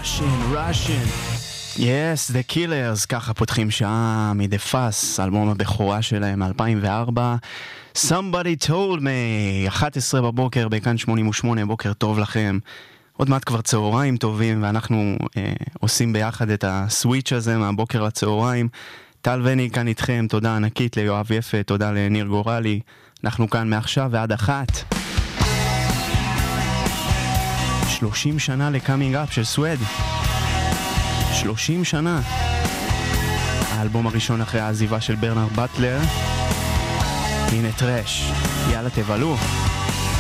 Russian. Yes, The Killers, ככה פותחים שעה מ-The Fuss, אלבום הבכורה שלהם, 2004. Somebody told me, 11 בבוקר, בכאן 88, בוקר טוב לכם. עוד מעט כבר צהריים טובים, ואנחנו עושים ביחד את הסוויץ' הזה מהבוקר לצהריים. טל וני כאן איתכם, תודה ענקית ליואב יפה, תודה לניר גורלי. אנחנו כאן מעכשיו ועד 1. 30 שנה לקאמינג אפ של סווד. 30 שנה. האלבום הראשון אחרי העזיבה של ברנרד באטלר. הנה טרש. יאללה תבלו.